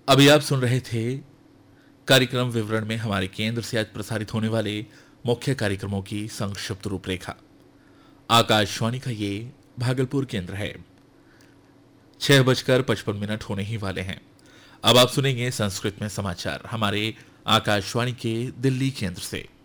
अभी आप सुन रहे थे कार्यक्रम विवरण में हमारे केंद्र से आज प्रसारित होने वाले मुख्य कार्यक्रमों की संक्षिप्त रूपरेखा। आकाशवाणी का ये भागलपुर केंद्र है। 6:55 होने ही वाले हैं। अब आप सुनेंगे संस्कृत में समाचार हमारे आकाशवाणी के दिल्ली केंद्र से।